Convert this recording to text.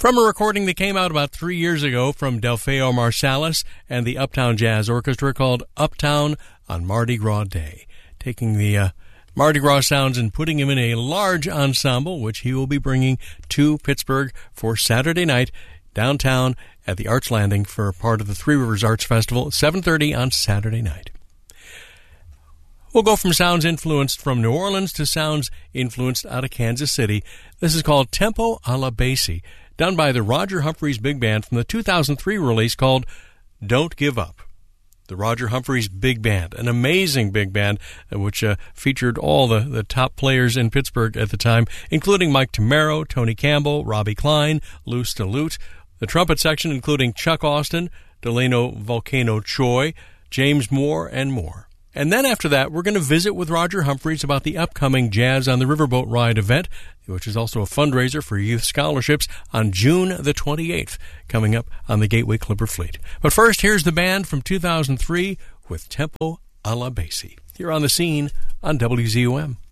From a recording that came out about 3 years ago from Delfeo Marsalis and the Uptown Jazz Orchestra called Uptown on Mardi Gras Day, taking the Mardi Gras sounds and putting him in a large ensemble, which he will be bringing to Pittsburgh for Saturday night downtown at the Arts Landing for part of the Three Rivers Arts Festival, 7:30 on Saturday night. We'll go from sounds influenced from New Orleans to sounds influenced out of Kansas City. This is called Tempo alla Basie, done by the Roger Humphreys Big Band from the 2003 release called Don't Give Up. The Roger Humphreys Big Band, an amazing big band which featured all the top players in Pittsburgh at the time, including Mike Tamaro, Tony Campbell, Robbie Klein, Lou Stallute, the trumpet section including Chuck Austin, Delano Volcano Choi, James Moore, and more. And then after that, we're going to visit with Roger Humphreys about the upcoming Jazz on the Riverboat Ride event, which is also a fundraiser for youth scholarships on June the 28th, coming up on the Gateway Clipper Fleet. But first, here's the band from 2003 with Tempo alla Basie, here on The Scene on WZUM.